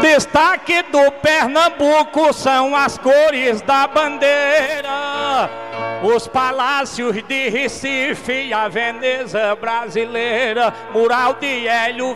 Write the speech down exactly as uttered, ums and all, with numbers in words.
destaque do Pernambuco são as cores da bandeira, os palácios de Recife e a Veneza brasileira, mural de Hélio